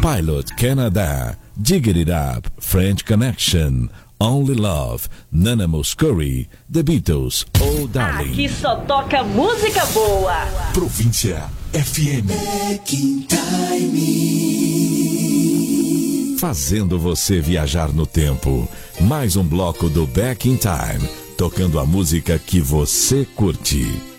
Pilot Canada, Dig It Up, French Connection, Only Love, Nana Mouskouri, The Beatles, Oh Darling. Aqui só toca música boa. Província FM. Back in Time. Fazendo você viajar no tempo. Mais um bloco do Back in Time, tocando a música que você curte.